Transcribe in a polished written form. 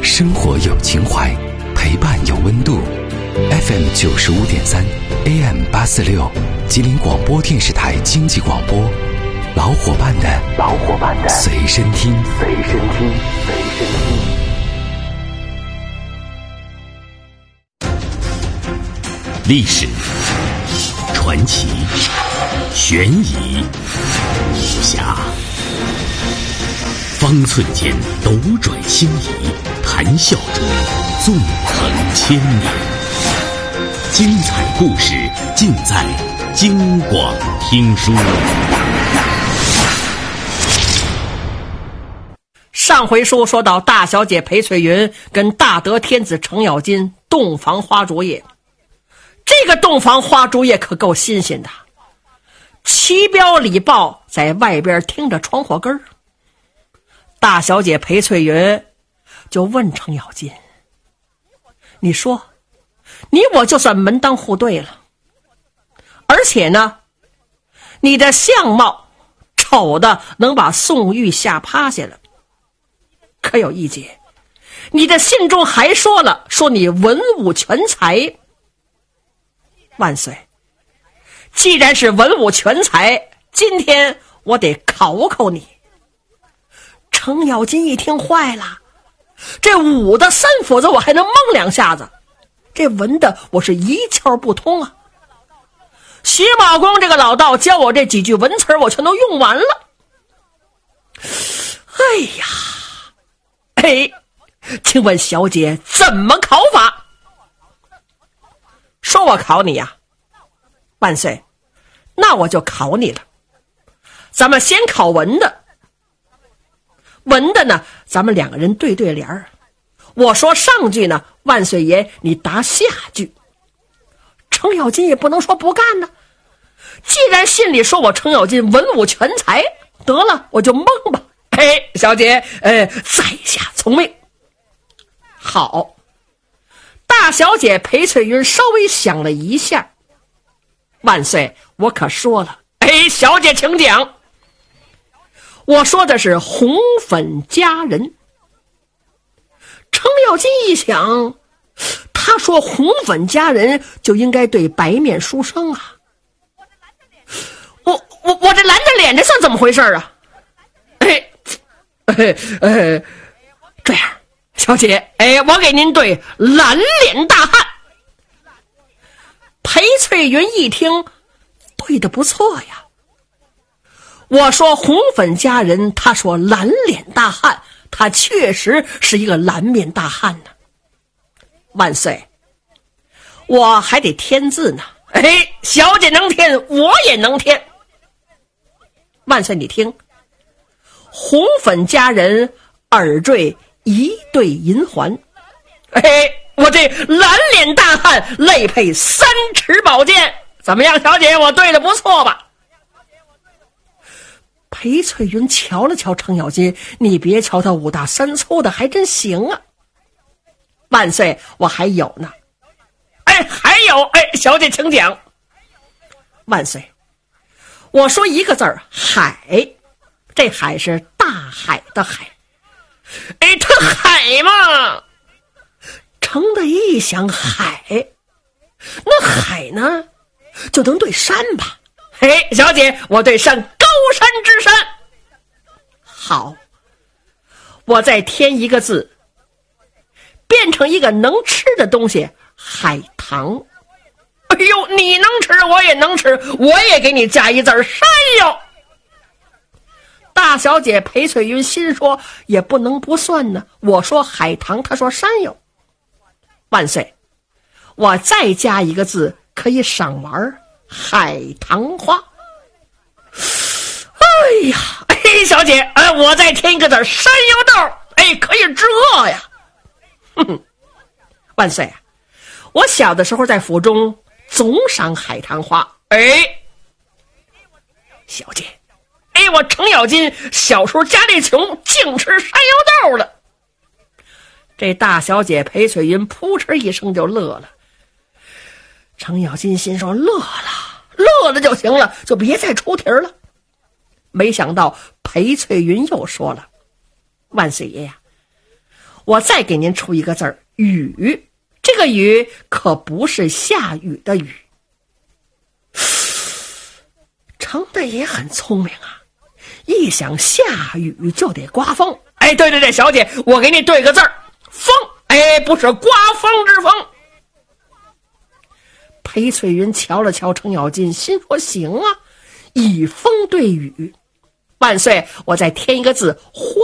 生活有情怀，陪伴有温度。FM 95.3 AM 846，吉林广播电视台经济广播，老伙伴的随身听。历史、传奇、悬疑、武侠，方寸间斗转星移，谈笑中纵横千年。精彩故事尽在京广听书。 上回书说到，大小姐裴翠云跟大德天子程咬金洞房花烛夜。这个洞房花烛夜可够新鲜的，齐彪李豹在外边听着窗户根儿。大小姐裴翠云就问程咬金：你说你我就算门当户对了，而且呢你的相貌丑的能把宋玉吓趴下了，可有一节，你的信中还说了，说你文武全才。万岁，既然是文武全才，今天我得考考你。程咬金一听坏了，这武的三斧子我还能蒙两下子，这文的我是一窍不通啊。徐茂公这个老道教我这几句文词我全都用完了。请问小姐怎么考法？说我考你呀，万岁，那我就考你了。咱们先考文的，文的呢，咱们两个人对对联儿。我说上句呢，万岁爷你答下句。程咬金也不能说不干呢，既然信里说我程咬金文武全才，得了，我就蒙吧。小姐，在下从命。好。大小姐裴翠云稍微想了一下，万岁，我可说了。小姐请讲。我说的是红粉佳人。程咬金一想，他说红粉佳人就应该对白面书生啊。我这蓝着脸这算怎么回事啊？这样，小姐，我给您对蓝脸大汉。裴翠云一听，对得不错呀。我说红粉佳人，他说蓝脸大汉，他确实是一个蓝面大汉呢。万岁，我还得添字呢。小姐能添，我也能添。万岁，你听，红粉佳人耳坠一对银环，我这蓝脸大汉累配3尺宝剑，怎么样，小姐，我对的不错吧？裴翠云瞧了瞧程咬金，你别瞧他5大3粗的，还真行啊。万岁，我还有呢。还有，小姐请讲。万岁，我说一个字儿，海，这海是大海的海。他海嘛，程的一想，海，那海呢就能对山吧。小姐，我对山，高山之山。好，我再添一个字，变成一个能吃的东西，海棠。你能吃我也能吃，我也给你加一字山药。大小姐裴翠云心说，也不能不算呢。我说海棠，她说山药。万岁，我再加一个字，可以赏玩，海棠花。小姐，我再添一个字，山药豆，可以治饿呀。万岁，我小的时候在府中总赏海棠花。小姐，我程咬金小时候家里穷，净吃山药豆了。这大小姐裴翠云扑哧一声就乐了。程咬金心说，乐了就行了，就别再出题了。没想到裴翠云又说了，万岁爷呀， 我再给您出一个字儿，雨。这个雨可不是下雨的雨。程大爷很聪明啊，一想下雨就得刮风。哎，对，小姐，我给你对个字儿，风。哎，不是刮风之风。裴翠云瞧了瞧程咬金，心说行啊，以风对雨。万岁，我再添一个字，花。